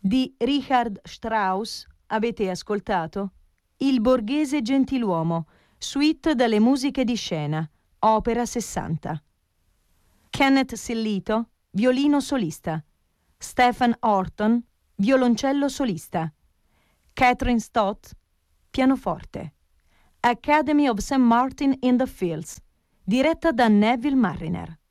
Di Richard Strauss avete ascoltato Il borghese gentiluomo, suite dalle musiche di scena, opera 60. Kenneth Sillito, violino solista. Stephen Horton, violoncello solista. Catherine Stott, pianoforte. Academy of St. Martin in the Fields, diretta da Neville Marriner.